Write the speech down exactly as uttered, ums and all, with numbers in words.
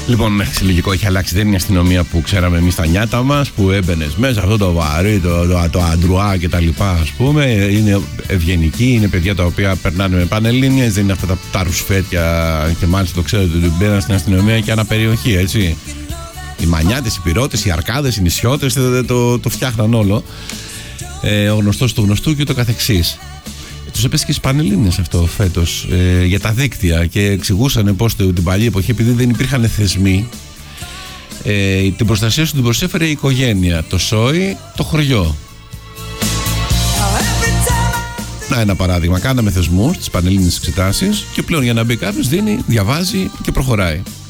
Λοιπόν, λογικό, έχει αλλάξει. Δεν είναι η αστυνομία που ξέραμε εμείς τα νιάτα μας, που έμπαινε μέσα, αυτό το βαρύ, το, το, το αντρουά κτλ. Ας πούμε. Είναι ευγενικοί, είναι παιδιά τα οποία περνάνε με πανελλήνιες, δεν είναι αυτά τα, τα ρουσφέτια και μάλιστα το ξέρετε ότι μπαίνουν στην αστυνομία και αναπεριοχή, έτσι. Οι μανιάτες, οι πυρώτες, οι αρκάδες, οι νησιώτες το, το, το φτιάχναν όλο. Ε, ο γνωστός του γνωστού και το καθεξής. Τους έπεσε και στις Πανελλήνιες αυτό φέτος ε, για τα δίκτυα και εξηγούσαν πως το, την παλιά εποχή, επειδή δεν υπήρχαν θεσμοί, ε, την προστασία σου την προσέφερε η οικογένεια, το σόι, το χωριό. Να ένα παράδειγμα, κάναμε θεσμούς στις Πανελλήνιες εξετάσεις και πλέον για να μπει κάποιος δίνει, διαβάζει και προχωράει.